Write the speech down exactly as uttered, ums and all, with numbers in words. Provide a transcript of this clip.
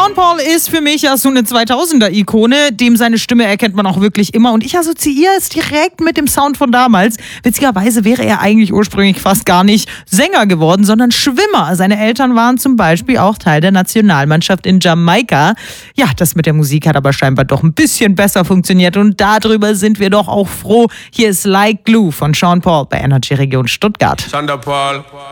Sean Paul ist für mich ja so eine zweitausender-Ikone, dem seine Stimme erkennt man auch wirklich immer und ich assoziiere es direkt mit dem Sound von damals. Witzigerweise wäre er eigentlich ursprünglich fast gar nicht Sänger geworden, sondern Schwimmer. Seine Eltern waren zum Beispiel auch Teil der Nationalmannschaft in Jamaika. Ja, das mit der Musik hat aber scheinbar doch ein bisschen besser funktioniert und darüber sind wir doch auch froh. Hier ist Like Glue von Sean Paul bei Energy Region Stuttgart. Sean Paul.